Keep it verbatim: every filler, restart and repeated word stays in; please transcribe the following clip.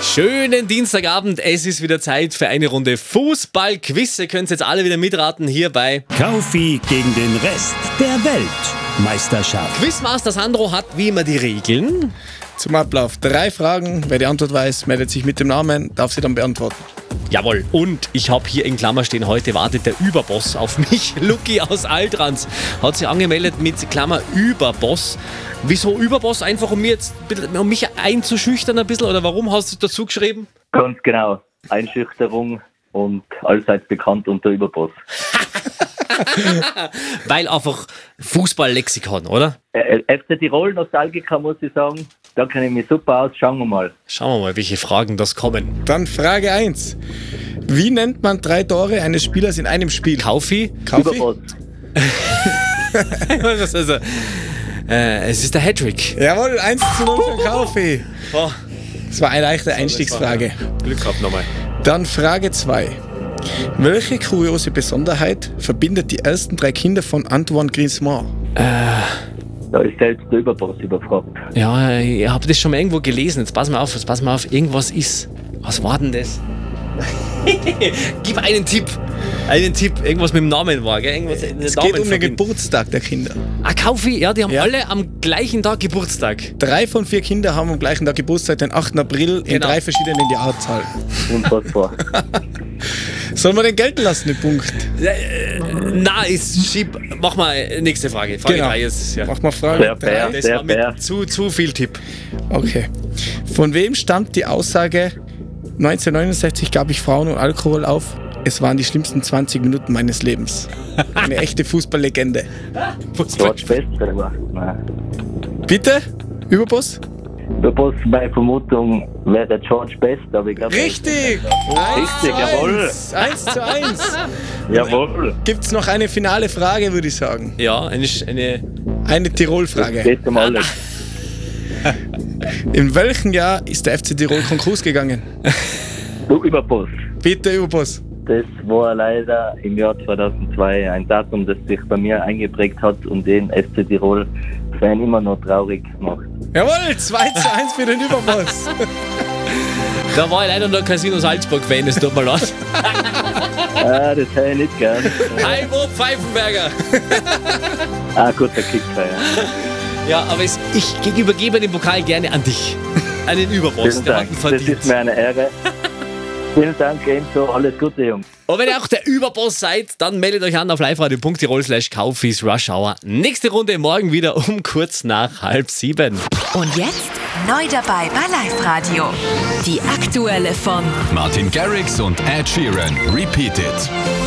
Schönen Dienstagabend, es ist wieder Zeit für eine Runde Fußball-Quiz. Ihr könnt jetzt alle wieder mitraten hier bei Kaufi gegen den Rest der Weltmeisterschaft. Quizmaster Sandro hat wie immer die Regeln. Zum Ablauf drei Fragen. Wer die Antwort weiß, meldet sich mit dem Namen, darf sie dann beantworten. Jawohl, und ich habe hier in Klammer stehen, heute wartet der Überboss auf mich. Lucky aus Altrans hat sich angemeldet mit Klammer Überboss. Wieso Überboss? Einfach um, mir jetzt, um mich einzuschüchtern ein bisschen? Oder warum hast du dazu geschrieben? Ganz genau. Einschüchterung und allseits bekannt unter Überboss. Weil einfach Fußball-Lexikon, oder? Äh, F C Tirol Nostalgiker, muss ich sagen. Da kenne ich mich super aus. Schauen wir mal. Schauen wir mal, welche Fragen das kommen. Dann Frage eins. Wie nennt man drei Tore eines Spielers in einem Spiel? Kaufi? Kaufi? Überboss. also, äh, es ist der Hattrick. Jawohl, eins zu null für Kaufi. Oh. Das war eine leichte Einstiegsfrage. Glück gehabt nochmal. Dann Frage zwei. Welche kuriose Besonderheit verbindet die ersten drei Kinder von Antoine Griezmann? Da ist selbst der Überboss überfragt. Ja, ich habe das schon mal irgendwo gelesen. Jetzt pass mal auf, jetzt pass mal auf. Irgendwas ist. Was war denn das? Gib einen Tipp. Einen Tipp. Irgendwas mit dem Namen war, gell? Irgendwas, Es geht um den Geburtstag der Kinder. Ah, Kaufi, ja, die haben Ja. alle am gleichen Tag Geburtstag. Drei von vier Kindern haben am gleichen Tag Geburtstag, den achten April, in Genau. drei verschiedenen Jahrzahlen. Unfassbar. Sollen wir den gelten lassen, den Punkt? Äh, na, ist schieb. Mach mal nächste Frage. Frage Genau. drei ist ja. Mach mal Frage Sehr fair. drei. Das Sehr war mit fair. zu, zu viel Tipp. Okay. Von wem stammt die Aussage, neunzehnhundertneunundsechzig gab ich Frauen und Alkohol auf? Es waren die schlimmsten zwanzig Minuten meines Lebens. Eine echte Fußballlegende. George Best selber. Nein. Bitte? Überboss? Überboss, meine Vermutung wäre George Best, aber ich glaube... Richtig! Richtig, jawohl. Eins zu eins. Jawohl. Gibt es noch eine finale Frage, würde ich sagen? Ja, eine, eine Eine Tirol-Frage. Geht um alles. In welchem Jahr ist der F C Tirol Konkurs gegangen? Du Überboss. Bitte, Überboss. Das war leider im Jahr zweitausendzwei ein Datum, das sich bei mir eingeprägt hat und den F C Tirol-Fan immer noch traurig macht. Jawohl, zwei zu eins für den Überboss. Da war ich leider noch Casino Salzburg-Fan, das tut mir leid. Ah, das hätte ich nicht gern. Heimo Pfeifenberger. Ah, guter Kicker, ja. Ja, aber es, ich übergebe den Pokal gerne an dich. An den Überboss, Vielen der hat Dank. ihn Das verdient. ist mir eine Ehre. Vielen Dank, ebenso. Alles Gute, Jungs. Und wenn ihr auch der Überboss seid, dann meldet euch an auf liveradio punkt tirol slash Kaufis Rush Hour. Nächste Runde morgen wieder um kurz nach halb sieben. Und jetzt neu dabei bei Live Radio. Die aktuelle von Martin Garrix und Ed Sheeran. Repeated.